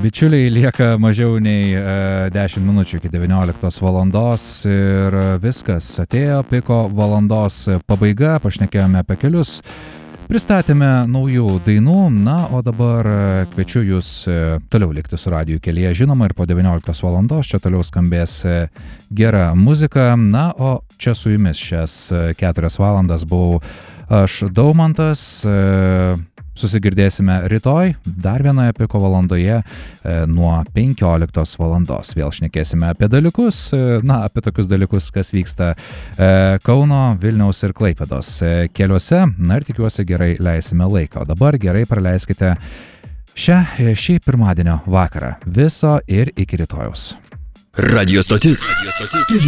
bičiuliai, lieka mažiau nei 10 minučių iki 19 valandos ir viskas, atėjo piko valandos pabaiga, pašnekėjome apie kelius, pristatėme naujų dainų, na, o dabar kviečiu jūs toliau likti su radiju kelyje, žinoma, ir po 19 valandos čia toliau skambės gera muzika, na, o čia su jumis šias 4 valandas buvau aš, Daumantas. Susigirdėsime rytoj, dar vienoje piko valandoje nuo 15 valandos. Vėl šnekėsime apie dalykus, apie tokius dalykus, kas vyksta Kauno, Vilniaus ir Klaipėdos keliuose. Na ir tikiuosi gerai leisime laiką. O dabar gerai praleiskite šį pirmadienio vakarą. Viso ir iki rytojaus. Radio stotis.